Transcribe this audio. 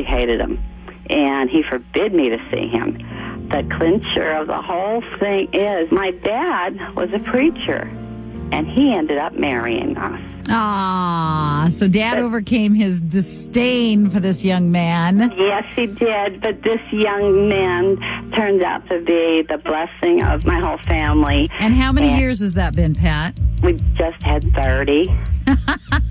hated him, and he forbid me to see him. The clincher of the whole thing is my dad was a preacher, and he ended up marrying us. Ah, so Dad overcame his disdain for this young man. Yes, he did, but this young man turned out to be the blessing of my whole family. And how many years has that been, Pat? We just had 30.